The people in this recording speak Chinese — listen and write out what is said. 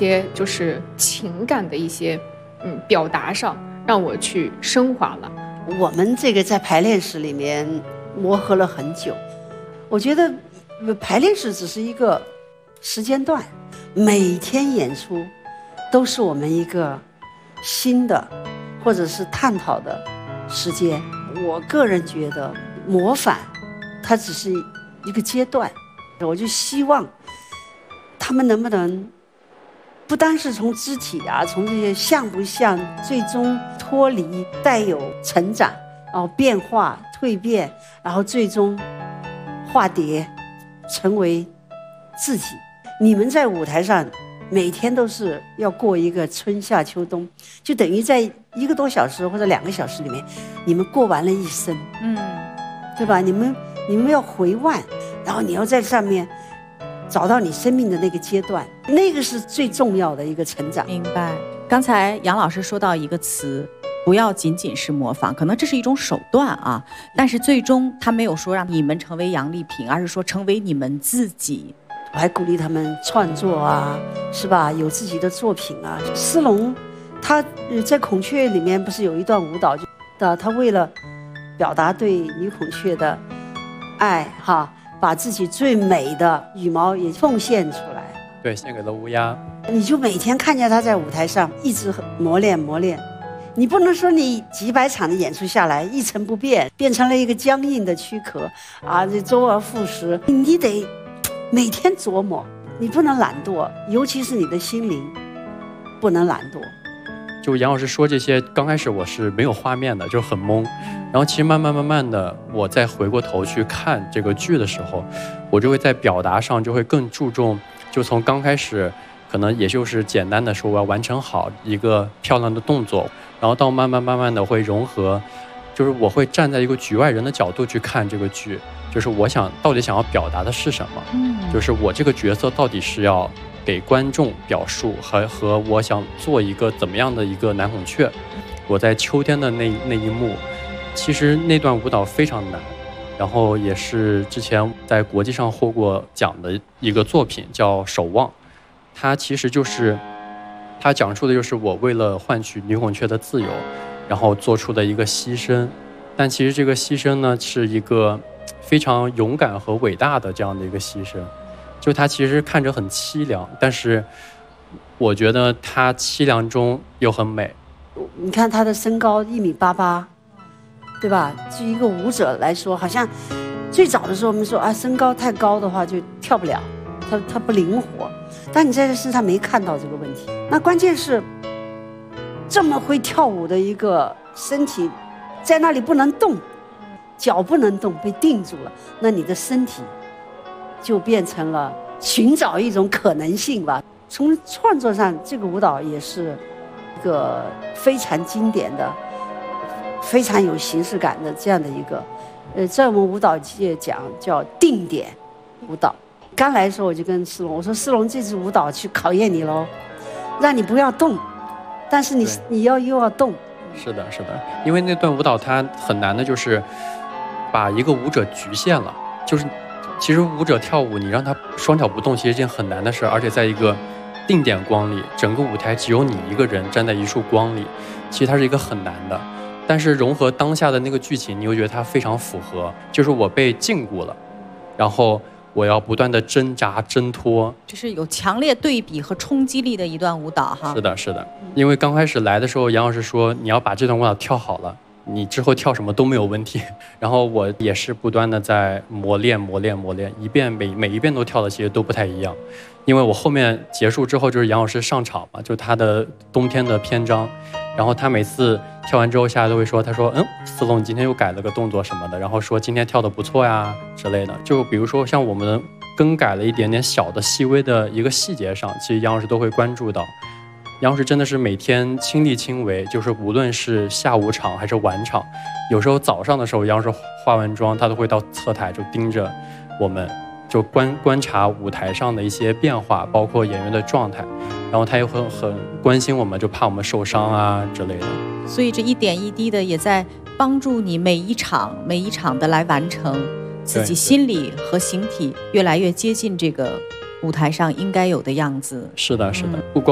些就是情感的一些表达上，让我去升华了。 我们这个在排练室里面磨合了很久，我觉得排练室只是一个时间段，每天演出都是我们一个新的或者是探讨的时间。我个人觉得模仿它只是一个阶段，我就希望他们能不能不单是从肢体啊，从这些像不像，最终脱离带有成长，然后变化蜕变，然后最终化蝶成为自己。你们在舞台上每天都是要过一个春夏秋冬，就等于在1个多小时或者2个小时里面，你们过完了一生，对吧？你们要回望，然后你要在上面找到你生命的那个阶段，那个是最重要的一个成长。 明白。刚才杨老师说到一个词，不要仅仅是模仿，可能这是一种手段啊，但是最终他没有说让你们成为杨丽萍，而是说成为你们自己。 我还鼓励他们创作啊，是吧？有自己的作品啊。思龙他在孔雀里面不是有一段舞蹈，他为了表达对女孔雀的爱哈，把自己最美的羽毛也奉献出来， 对，献给了乌鸦。 你就每天看见他在舞台上一直磨练，你不能说你几百场的演出下来一成不变，变成了一个僵硬的躯壳啊，这周而复始，你得每天琢磨，你不能懒惰，尤其是你的心灵不能懒惰。 就杨老师说这些，刚开始我是没有画面的，就很懵。然后其实慢慢的，我再回过头去看这个剧的时候，我就会在表达上就会更注重，就从刚开始可能也就是简单的说我要完成好一个漂亮的动作，然后到慢慢的会融合，就是我会站在一个局外人的角度去看这个剧，就是我到底想要表达的是什么，就是我这个角色到底是要给观众表述和我想做一个怎么样的一个男孔雀。我在秋天的那一幕，其实那段舞蹈非常难，然后也是之前在国际上获过奖的一个作品叫《守望》，它其实就是它讲述的就是我为了换取女孔雀的自由，然后做出的一个牺牲。但其实这个牺牲呢，是一个非常勇敢和伟大的这样的一个牺牲。就它其实看着很凄凉，但是我觉得它凄凉中又很美。 你看他的身高1.88米，对吧？就一个舞者来说，好像最早的时候我们说啊，身高太高的话就跳不了，他不灵活。但你在这身上没看到这个问题。那关键是这么会跳舞的一个身体，在那里不能动，脚不能动，被定住了，那你的身体就变成了寻找一种可能性吧。从创作上，这个舞蹈也是一个非常经典的、非常有形式感的这样的一个，在我们舞蹈界讲叫定点舞蹈。刚来的时候我就跟思龙我说，思龙，这支舞蹈去考验你喽，让你不要动，但是你又要动。 是的，因为那段舞蹈它很难的就是把一个舞者局限了，就是其实舞者跳舞，你让他双脚不动，其实是件很难的事，而且在一个定点光里，整个舞台只有你一个人站在一束光里，其实它是一个很难的。但是融合当下的那个剧情，你又觉得它非常符合，就是我被禁锢了，然后我要不断的挣扎挣脱， 就是有强烈对比和冲击力的一段舞蹈哈。 是的，因为刚开始来的时候，杨老师说你要把这段舞蹈跳好了，你之后跳什么都没有问题。然后我也是不断的在磨练，一遍每一遍都跳的其实都不太一样。因为我后面结束之后就是杨老师上场嘛，就他的冬天的篇章，然后他每次跳完之后下来都会说，他说思龙你今天又改了个动作什么的，然后说今天跳得不错呀之类的。就比如说像我们更改了一点点小的细微的一个细节上，其实杨老师都会关注到。杨老师真的是每天亲力亲为，就是无论是下午场还是晚场，有时候早上的时候杨老师化完妆，他都会到侧台就盯着我们，就观察舞台上的一些变化，包括演员的状态，然后他也会很关心我们，就怕我们受伤啊之类的。 所以这一点一滴的也在帮助你每一场的来完成自己心理和形体越来越接近这个舞台上应该有的样子。 是的，不光